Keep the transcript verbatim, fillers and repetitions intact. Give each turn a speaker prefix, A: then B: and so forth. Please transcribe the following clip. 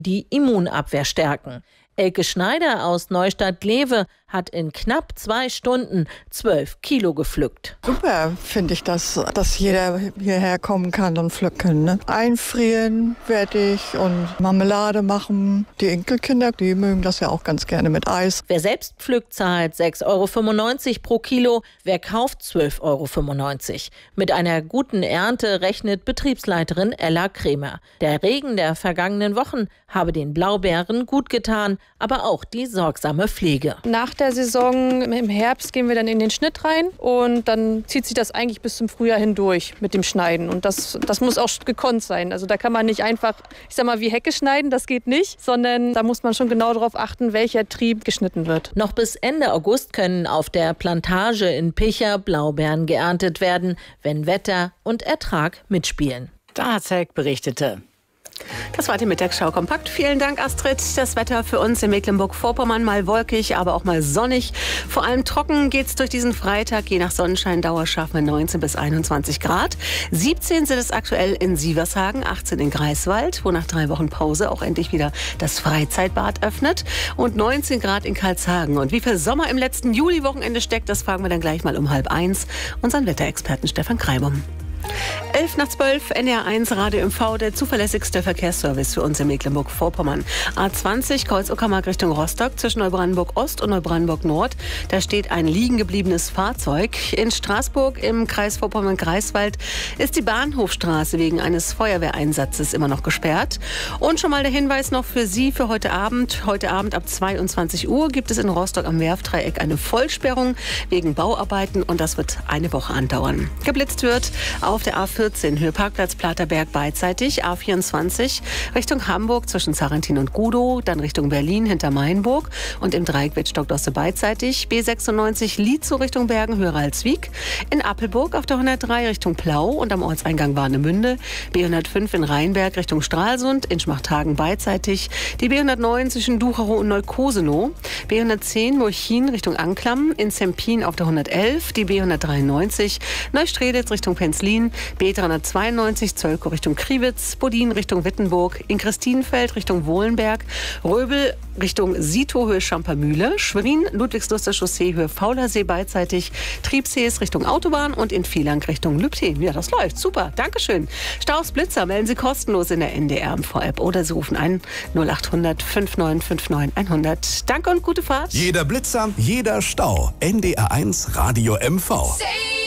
A: die Immunabwehr stärken. Elke Schneider aus Neustadt-Glewe hat in knapp zwei Stunden zwölf Kilo gepflückt.
B: Super finde ich das, dass jeder hierher kommen kann und pflücken. Ne? Einfrieren werde ich und Marmelade machen. Die Enkelkinder, die mögen das ja auch ganz gerne mit Eis.
A: Wer selbst pflückt, zahlt sechs Euro fünfundneunzig pro Kilo. Wer kauft, zwölf Euro fünfundneunzig. Mit einer guten Ernte rechnet Betriebsleiterin Ella Kremer. Der Regen der vergangenen Wochen habe den Blaubeeren gut getan, aber auch die sorgsame Pflege.
C: Nach der Saison im Herbst gehen wir dann in den Schnitt rein und dann zieht sich das eigentlich bis zum Frühjahr hindurch mit dem Schneiden. Und das, das muss auch gekonnt sein. Also da kann man nicht einfach, ich sag mal, wie Hecke schneiden, das geht nicht, sondern da muss man schon genau darauf achten, welcher Trieb geschnitten wird.
A: Noch bis Ende August können auf der Plantage in Picha Blaubeeren geerntet werden, wenn Wetter und Ertrag mitspielen.
D: Dazek berichtete. Das war die Mittagsschau kompakt. Vielen Dank, Astrid. Das Wetter für uns in Mecklenburg-Vorpommern mal wolkig, aber auch mal sonnig. Vor allem trocken geht's durch diesen Freitag. Je nach Sonnenscheindauer schaffen wir neunzehn bis einundzwanzig Grad. siebzehn sind es aktuell in Sievershagen, achtzehn in Greifswald, wo nach drei Wochen Pause auch endlich wieder das Freizeitbad öffnet. Und neunzehn Grad in Karlshagen. Und wie viel Sommer im letzten Juli-Wochenende steckt, das fragen wir dann gleich mal um halb eins unseren Wetterexperten Stefan Kreibum. elf nach zwölf, N D R eins Radio M V, der zuverlässigste Verkehrsservice für uns in Mecklenburg-Vorpommern. A zwanzig, Kreuz-Uckermark Richtung Rostock, zwischen Neubrandenburg-Ost und Neubrandenburg-Nord. Da steht ein liegen gebliebenes Fahrzeug. In Straßburg im Kreis Vorpommern-Greifswald ist die Bahnhofstraße wegen eines Feuerwehreinsatzes immer noch gesperrt. Und schon mal der Hinweis noch für Sie für heute Abend. Heute Abend ab zweiundzwanzig Uhr gibt es in Rostock am Werftdreieck eine Vollsperrung wegen Bauarbeiten und das wird eine Woche andauern. Geblitzt wird auf der A vierzehn, Höhe Parkplatz Platerberg beidseitig, A vierundzwanzig Richtung Hamburg zwischen Sarrentin und Gudow, dann Richtung Berlin hinter Mainburg und im Dreieck wird Stockdosse beidseitig, B sechsundneunzig Lietzow Richtung Bergen, Höhe Ralswiek, in Appelburg auf der hundertdrei Richtung Plau und am Ortseingang Warnemünde, B hundertfünf in Rheinberg Richtung Stralsund, in Schmachthagen beidseitig, die B hundertneun zwischen Ducherow und Neukosenow, B hundertzehn Murchin Richtung Anklam, in Zempin auf der hundertelf, die B hundertdreiundneunzig Neustrelitz Richtung Penzlin, B dreihundertzweiundneunzig Zölkow Richtung Kriwitz, Bodin Richtung Wittenburg, in Christinfeld Richtung Wohlenberg, Röbel Richtung Sito Höhe Schampermühle, Schwerin Ludwigsluster Chaussee Höhe Faulersee beidseitig, Triebsees Richtung Autobahn und in Vielank Richtung Lübten. Ja, das läuft. Super. Dankeschön. Staus, Blitzer melden Sie kostenlos in der N D R M V-App oder Sie rufen ein null acht hundert neun fünf neun hundert. Danke und gute Fahrt.
E: Jeder Blitzer, jeder Stau. N D R eins Radio M V.